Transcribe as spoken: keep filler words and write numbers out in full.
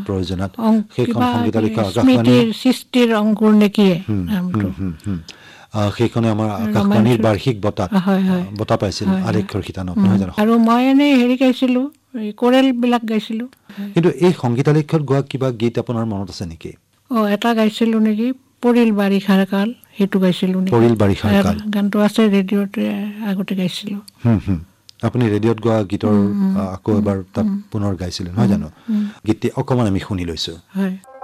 প্ৰয়োজনত সেইখন সংগীতালিকা আকাশবাণীৰ সৃষ্টিৰ অংকুৰ নেকি নামটো সেইখনে আমাৰ আকাশবাণীৰ বাৰ্ষিক বঁটা বঁটা পাইছিল আলেখ্যৰ শিতানত নহয় জানো আৰু মই এনেই হেৰি গাইছিলোঁ কোৰেল বিলাক গাইছিলোঁ কিন্তু এই সংগীতালিখ্যত গোৱা কিবা গীত আপোনাৰ মনত আছে নেকি অ এটা গাইছিলোঁ নেকি পৰিল বাৰিষাৰ কাল সেইটো গাইছিলোঁ নেকি পৰিল বাৰিষাৰ কাল গানটো আছে ৰেডিঅ'তে আগতে গাইছিলোঁ হুম হুম আপুনি ৰেডিঅ'ত গোৱা গীতৰ আকৌ এবাৰ তাত পুনৰ গাইছিলে নহয় জানো গীতটি অকমান আমি শুনি লৈছোঁ হয়